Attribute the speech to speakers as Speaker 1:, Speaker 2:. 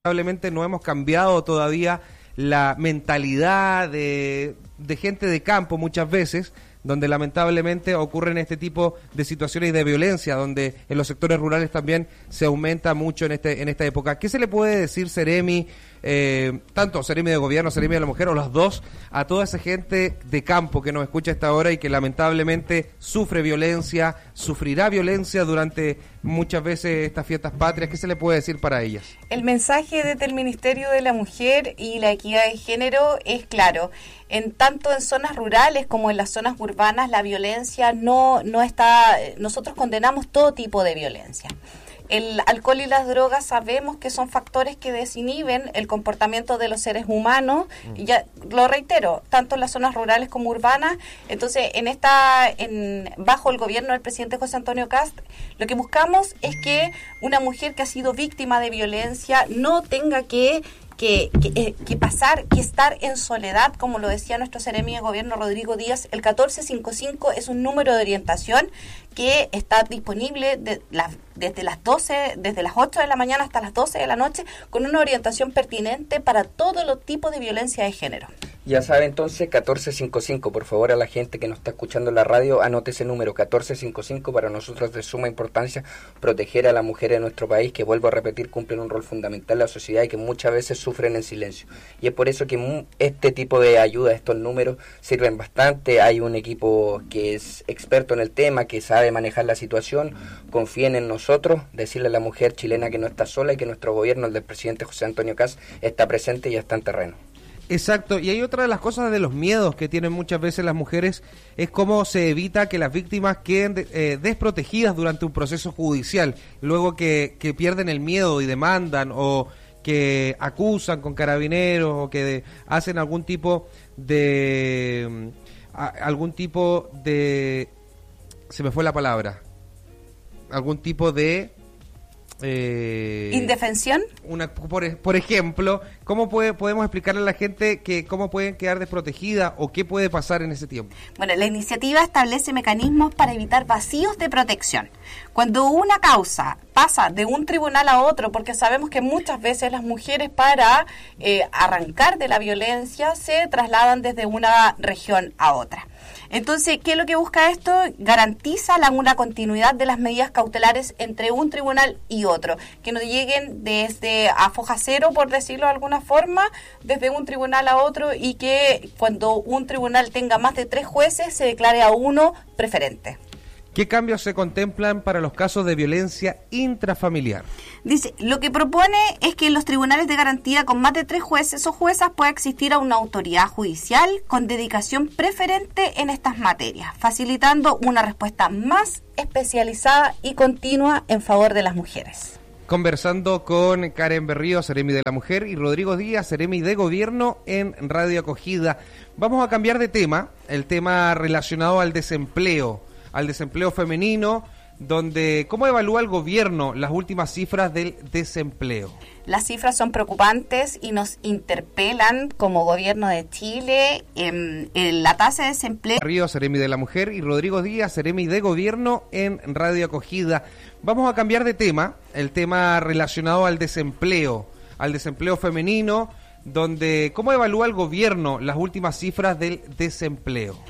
Speaker 1: lamentablemente no hemos cambiado todavía la mentalidad de gente de campo muchas veces, donde lamentablemente ocurren este tipo de situaciones de violencia, donde en los sectores rurales también se aumenta mucho en esta época. ¿Qué se le puede decir, Seremi, tanto Seremi de Gobierno, Seremi de la Mujer, o las dos, a toda esa gente de campo que nos escucha a esta hora y que lamentablemente sufre violencia, sufrirá violencia durante muchas veces estas fiestas patrias? ¿Qué se le puede decir para ellas?
Speaker 2: El mensaje desde el Ministerio de la Mujer y la Equidad de Género es claro. Tanto en zonas rurales como en las zonas urbanas, la violencia no está. Nosotros condenamos todo tipo de violencia. El alcohol y las drogas sabemos que son factores que desinhiben el comportamiento de los seres humanos, y ya lo reitero, tanto en las zonas rurales como urbanas. Entonces, bajo el gobierno del presidente José Antonio Kast, lo que buscamos es que una mujer que ha sido víctima de violencia no tenga que estar en soledad, como lo decía nuestro seremi de gobierno Rodrigo Díaz. El 1455 es un número de orientación que está disponible desde las 8 de la mañana hasta las 12 de la noche, con una orientación pertinente para todos los tipos de violencia de género.
Speaker 3: Ya sabe, entonces, 1455, por favor, a la gente que nos está escuchando en la radio, anote ese número, 1455. Para nosotros es de suma importancia proteger a las mujeres de nuestro país, que, vuelvo a repetir, cumplen un rol fundamental en la sociedad y que muchas veces sufren en silencio. Y es por eso que este tipo de ayuda, estos números, sirven bastante. Hay un equipo que es experto en el tema, que sabe manejar la situación. Confíen en nosotros, decirle a la mujer chilena que no está sola y que nuestro gobierno, el del presidente José Antonio Kast, está presente y está en terreno.
Speaker 1: Exacto, y hay otra de las cosas de los miedos que tienen muchas veces las mujeres, es cómo se evita que las víctimas queden desprotegidas durante un proceso judicial, luego que pierden el miedo y demandan, o que acusan con carabineros, o que hacen algún tipo de se me fue la palabra, algún tipo de
Speaker 2: ¿indefensión?
Speaker 1: Por ejemplo, ¿cómo podemos explicarle a la gente que cómo pueden quedar desprotegidas o qué puede pasar en ese tiempo?
Speaker 2: Bueno, la iniciativa establece mecanismos para evitar vacíos de protección. Cuando una causa pasa de un tribunal a otro, porque sabemos que muchas veces las mujeres, para arrancar de la violencia, se trasladan desde una región a otra. Entonces, ¿qué es lo que busca esto? Garantiza una continuidad de las medidas cautelares entre un tribunal y otro, que no lleguen desde a foja cero, por decirlo de alguna forma, desde un tribunal a otro, y que cuando un tribunal tenga más de 3 jueces se declare a uno preferente.
Speaker 1: ¿Qué cambios se contemplan para los casos de violencia intrafamiliar?
Speaker 2: Dice, lo que propone es que en los tribunales de garantía con más de 3 jueces o juezas pueda existir a una autoridad judicial con dedicación preferente en estas materias, facilitando una respuesta más especializada y continua en favor de las mujeres.
Speaker 1: Conversando con Karen Berrío, seremi de la Mujer, y Rodrigo Díaz, seremi de Gobierno, en Radio Acogida. Vamos a cambiar de tema, el tema relacionado al desempleo femenino, donde ¿cómo evalúa el gobierno las últimas cifras del desempleo?
Speaker 2: Las cifras son preocupantes y nos interpelan como gobierno de Chile. En la tasa de desempleo.
Speaker 1: Río, seremi de la Mujer, y Rodrigo Díaz, seremi de Gobierno, en Radio Acogida. Vamos a cambiar de tema, el tema relacionado al desempleo femenino, donde ¿cómo evalúa el gobierno las últimas cifras del desempleo?